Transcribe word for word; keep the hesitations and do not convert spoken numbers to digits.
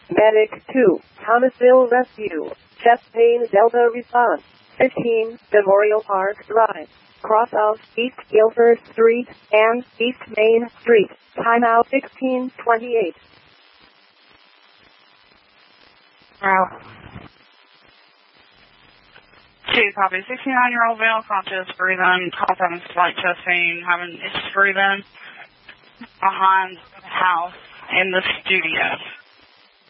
Medic two, Thomasville Rescue, chest pain Delta response. fifteen, Memorial Park Drive, cross of East Guilford Street and East Main Street. Timeout sixteen twenty-eight. Wow. Two, copy. sixty-nine-year-old male, conscious, breathing, cough, having slight chest pain, having issues breathing, behind the house in the studio.